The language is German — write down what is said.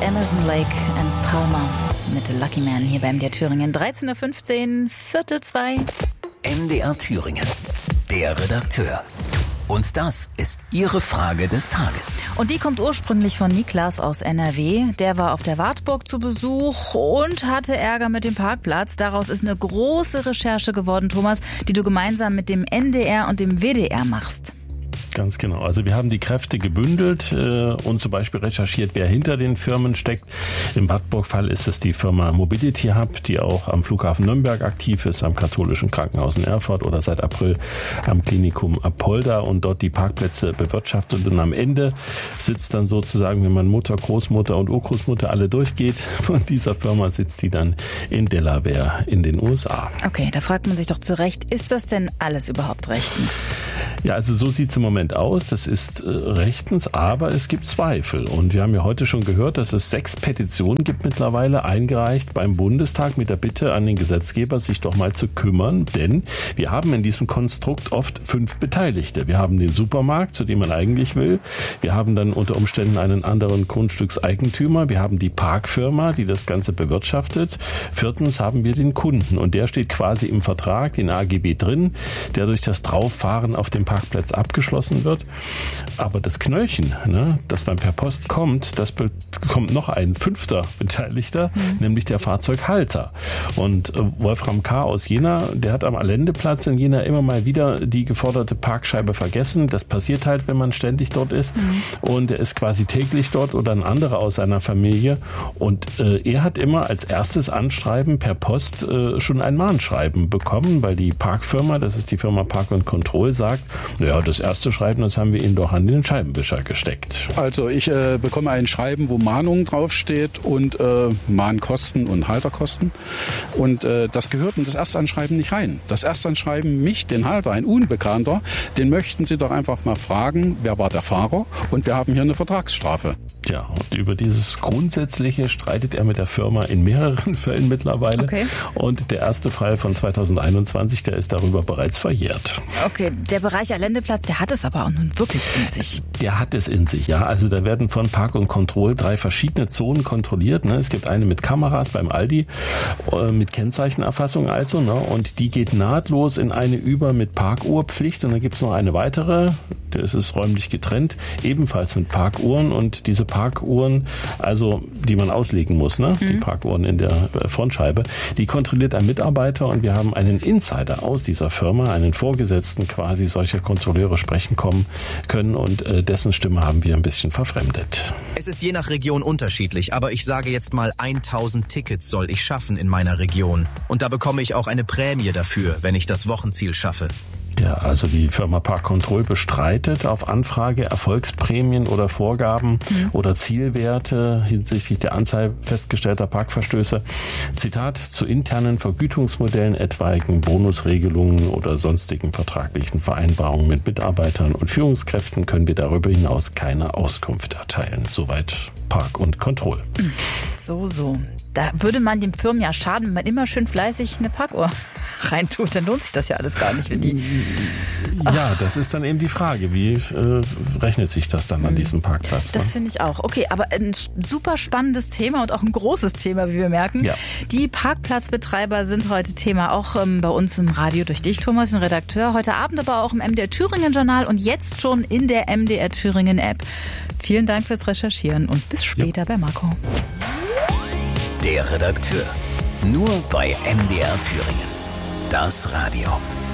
Emerson, Lake and Palmer mit Lucky Man hier bei MDR Thüringen. 13.15 Uhr, Viertel 2. MDR Thüringen, der Redakteur. Und das ist Ihre Frage des Tages. Und die kommt ursprünglich von Niklas aus NRW. Der war auf der Wartburg zu Besuch und hatte Ärger mit dem Parkplatz. Daraus ist eine große Recherche geworden, Thomas, die du gemeinsam mit dem NDR und dem WDR machst. Ganz genau. Also wir haben die Kräfte gebündelt und zum Beispiel recherchiert, wer hinter den Firmen steckt. Im Wartburg-Fall ist es die Firma Mobility Hub, die auch am Flughafen Nürnberg aktiv ist, am katholischen Krankenhaus in Erfurt oder seit April am Klinikum Apolda und dort die Parkplätze bewirtschaftet. Und am Ende sitzt dann sozusagen, wenn man Mutter, Großmutter und Urgroßmutter alle durchgeht, von dieser Firma sitzt die dann in Delaware in den USA. Okay, da fragt man sich doch zu Recht, ist das denn alles überhaupt rechtens? Ja, also so sieht es im Moment aus. Das ist rechtens, aber es gibt Zweifel. Und wir haben ja heute schon gehört, dass es 6 Petitionen gibt mittlerweile eingereicht beim Bundestag mit der Bitte an den Gesetzgeber, sich doch mal zu kümmern. Denn wir haben in diesem Konstrukt oft 5 Beteiligte. Wir haben den Supermarkt, zu dem man eigentlich will. Wir haben dann unter Umständen einen anderen Grundstückseigentümer. Wir haben die Parkfirma, die das Ganze bewirtschaftet. 4. haben wir den Kunden. Und der steht quasi im Vertrag, den AGB drin, der durch das Drauffahren auf dem Parkplatz abgeschlossen wird. Aber das Knöllchen, das dann per Post kommt, das bekommt noch ein 5. Beteiligter, nämlich der Fahrzeughalter. Und Wolfram K. aus Jena, der hat am Allendeplatz in Jena immer mal wieder die geforderte Parkscheibe vergessen. Das passiert halt, wenn man ständig dort ist. Und er ist quasi täglich dort oder ein anderer aus seiner Familie. Und er hat immer als erstes Anschreiben per Post schon ein Mahnschreiben bekommen, weil die Parkfirma, das ist die Firma Park und Control, sagt, ja, das erste Schreiben, das haben wir Ihnen doch an den Scheibenwischer gesteckt. Also ich bekomme ein Schreiben, wo Mahnung draufsteht und Mahnkosten und Halterkosten. Und das gehört in das Erstanschreiben nicht rein. Das Erstanschreiben, mich, den Halter, ein Unbekannter, den möchten Sie doch einfach mal fragen, wer war der Fahrer? Und wir haben hier eine Vertragsstrafe. Ja, und über dieses Grundsätzliche streitet er mit der Firma in mehreren Fällen mittlerweile. Okay. Und der erste Fall von 2021, der ist darüber bereits verjährt. Okay, der Bereich Allendeplatz, der hat es aber auch nun wirklich in sich. Der hat es in sich, ja. Also da werden von Park und Control 3 verschiedene Zonen kontrolliert. Es gibt eine mit Kameras beim Aldi, mit Kennzeichenerfassung also. Und die geht nahtlos in eine über mit Parkuhrpflicht. Und dann gibt es noch eine weitere, das ist räumlich getrennt, ebenfalls mit Parkuhren. Und diese Parkuhren, also die man auslegen muss, die Parkuhren in der Frontscheibe, die kontrolliert ein Mitarbeiter und wir haben einen Insider aus dieser Firma, einen Vorgesetzten quasi, solche Kontrolleure sprechen können und dessen Stimme haben wir ein bisschen verfremdet. Es ist je nach Region unterschiedlich, aber ich sage jetzt mal 1000 Tickets soll ich schaffen in meiner Region. Und da bekomme ich auch eine Prämie dafür, wenn ich das Wochenziel schaffe. Ja, also die Firma Park Control bestreitet auf Anfrage Erfolgsprämien oder Vorgaben oder Zielwerte hinsichtlich der Anzahl festgestellter Parkverstöße. Zitat, zu internen Vergütungsmodellen, etwaigen Bonusregelungen oder sonstigen vertraglichen Vereinbarungen mit Mitarbeitern und Führungskräften können wir darüber hinaus keine Auskunft erteilen. Soweit Park und Control. So. Da würde man den Firmen ja schaden, wenn man immer schön fleißig eine Parkuhr reintut. Dann lohnt sich das ja alles gar nicht, wenn die... Ja, das ist dann eben die Frage. Wie rechnet sich das dann an diesem Parkplatz? Das finde ich auch. Okay, aber ein super spannendes Thema und auch ein großes Thema, wie wir merken. Ja. Die Parkplatzbetreiber sind heute Thema auch bei uns im Radio durch dich, Thomas, ein Redakteur. Heute Abend aber auch im MDR Thüringen Journal und jetzt schon in der MDR Thüringen App. Vielen Dank fürs Recherchieren und bis später bei Marco. Der Redakteur. Nur bei MDR Thüringen. Das Radio.